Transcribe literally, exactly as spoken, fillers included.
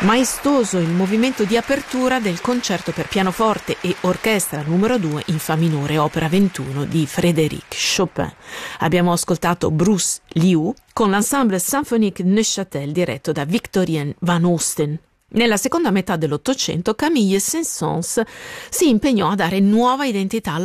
Maestoso il movimento di apertura del concerto per pianoforte e orchestra numero due in fa minore, opera ventuno di Frédéric Chopin. Abbiamo ascoltato Bruce Liu con l'ensemble symphonique Neuchâtel diretto da Victorien van Osten. Nella seconda metà dell'Ottocento Camille Saint-Saëns si impegnò a dare nuova identità alla